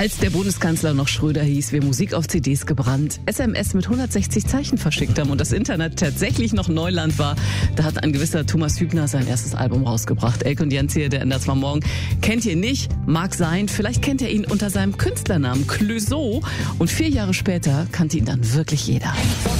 Als der Bundeskanzler noch Schröder hieß, wir Musik auf CDs gebrannt, SMS mit 160 Zeichen verschickt haben und das Internet tatsächlich noch Neuland war, da hat ein gewisser Thomas Hübner sein erstes Album rausgebracht. Elke und Jens hier, der ändert zwar morgen. Kennt ihr nicht? Mag sein. Vielleicht kennt ihr ihn unter seinem Künstlernamen Clouseau. Und 4 Jahre später kannte ihn dann wirklich jeder.